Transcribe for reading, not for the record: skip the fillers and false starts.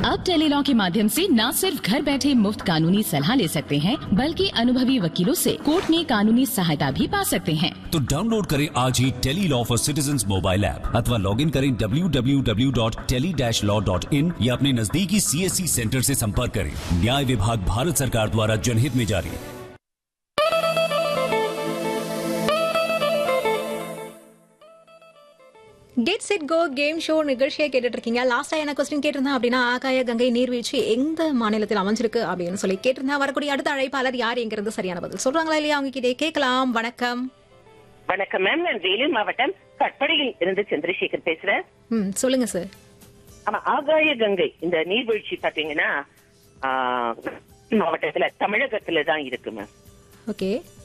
अब टेलीलॉ के माध्यम से न सिर्फ घर बैठे मुफ्त कानूनी सलाह ले सकते हैं, बल्कि अनुभवी वकीलों से कोर्ट में कानूनी सहायता भी पा सकते हैं। तो डाउनलोड करें आज ही Tele-Law for citizens mobile app अथवा लॉग इन करें www.tele-law.in या अपने नजदीकी CSC सेंटर से संपर्क करें। न्याय विभाग भारत सरकार द्वारा जनहित में जारी। Get set go game show நிகழ்ச்சியை கேட்டுட்டு இருக்கீங்க. லாஸ்டா என்ன கொஸ்டின் கேட்டிருந்தேன் அப்படின்னா, ஆகாய கங்கை நீர்வீழ்ச்சி எந்த மாநிலத்தில் அமைஞ்சிருக்கு அப்படின்னு சொல்லி கேட்டிருந்தேன். வரக்கூடிய அடுத்த அழைப்பாளர் யார் என்கிறது சரியான பதில் சொல்றாங்களா இல்லையா அவங்க கிட்டே கேட்கலாம். வணக்கம். வணக்கம் மேம், நான் வேலூர் மாவட்டம் கட்படியில் இருந்து சந்திரசேகர் பேசுறேன். சொல்லுங்க சார். ஆமா, ஆகாய கங்கை இந்த நீர்வீழ்ச்சி பாத்தீங்கன்னா மாவட்டத்துல தமிழகத்துல தான் இருக்கு மேம். ஓகே.